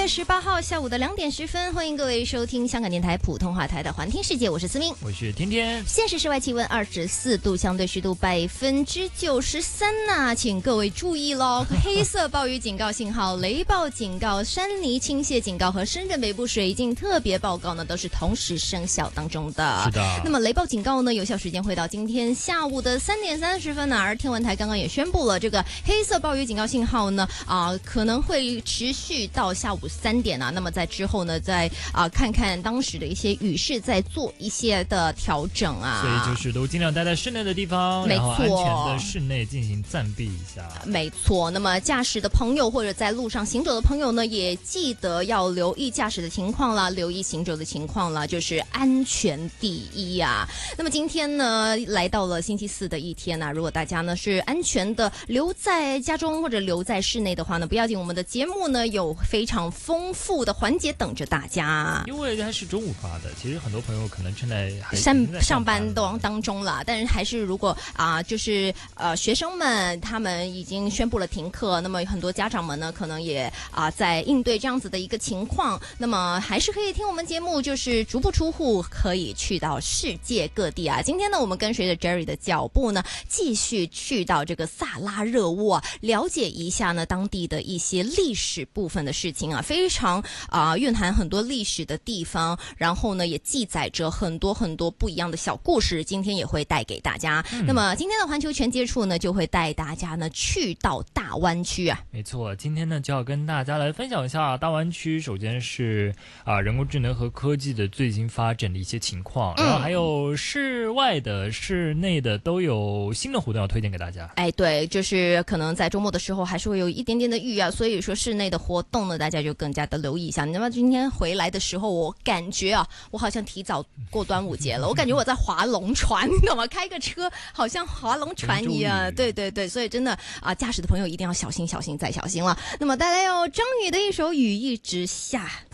月18号下午的2点10分，欢迎各位收听香港电台普通话台的环听世界，我是思明， 我是天天。 现时室外气温24度，相对湿度93%呐，请各位注意喽！黑色暴雨警告信号、雷暴警告、山泥倾泻警告和深圳北部水浸特别报告呢，都是同时生效当中的。 是的。 那么雷暴警告呢，有效时间会到今天下午的3点30分呢，而天文台刚刚也宣布了，这个黑色暴雨警告信号呢，可能会持续到下午3点啊。那么在之后呢，再看看当时的一些雨势，再做一些的调整啊。 所以就是都尽量待在室内的地方， 没错， 然后安全的室内进行暂避一下。 没错。那么驾驶的朋友或者在路上行走的朋友呢，也记得要留意驾驶的情况啦，留意行走的情况啦，就是安全第一啊。那么今天呢，来到了星期四的一天啊，如果大家呢是安全的留在家中或者留在室内的话呢，不要紧，我们的节目呢有非常丰富的环节等着大家。 因为它是中午发的，其实很多朋友可能正在上班当中了，但是还是如果就是学生们他们已经宣布了停课，那么很多家长们呢可能也在应对这样子的一个情况，那么还是可以听我们节目，就是足不出户可以去到世界各地啊。今天呢，我们跟随着 Jerry 的脚步呢，继续去到这个萨拉热窝啊，了解一下呢当地的一些历史部分的事情啊，非常蕴含很多历史的地方，然后呢也记载着很多很多不一样的小故事，今天也会带给大家。那么今天的环球全接触呢，就会带大家呢去到大湾区啊。 没错，今天呢就要跟大家来分享一下大湾区，首先是人工智能和科技的最新发展的一些情况，然后还有室外的、室内的都有新的活动要推荐给大家。 哎，对，就是可能在周末的时候还是会有一点点的雨啊，所以说室内的活动呢，大家就更加的留意一下。那么今天回来的时候，我感觉我好像提早过端午节了，我感觉我在划龙船，你懂吗？开个车好像划龙船一样。对对对，所以真的驾驶的朋友一定要小心再小心了。那么大家要张宇的一首《雨一直下》